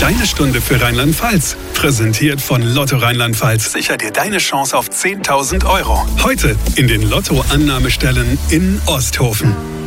Deine Stunde für Rheinland-Pfalz. Präsentiert von Lotto Rheinland-Pfalz. Sicher dir deine Chance auf 10.000 Euro. Heute in den Lotto-Annahmestellen in Osthofen.